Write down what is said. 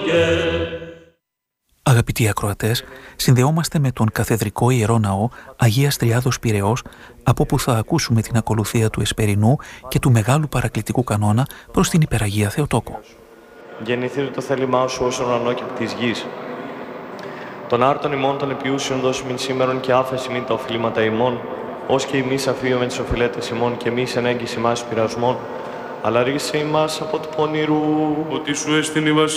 Αγαπητοί ακροατές, συνδεόμαστε με τον Καθεδρικό Ιερό Ναό Αγίας Τριάδος Πειραιώς, από όπου θα ακούσουμε την ακολουθία του Εσπερινού και του Μεγάλου Παρακλητικού Κανόνα προς την Υπεραγία Θεοτόκο. Γεννηθείτε το θέλημά σου ως ουρανό και της γης. Τον άρτον ημών των επιούσιων δώσου μην σήμερον και άφεση μην τα οφειλήματα ημών, ως και εμείς αφίουμε τις οφειλέτες ημών και εμείς εν έγκυση μας πειρασμών, αλλά ρίσε ημάς από του πονηρού. Ότι σου έστειν η βασιλεία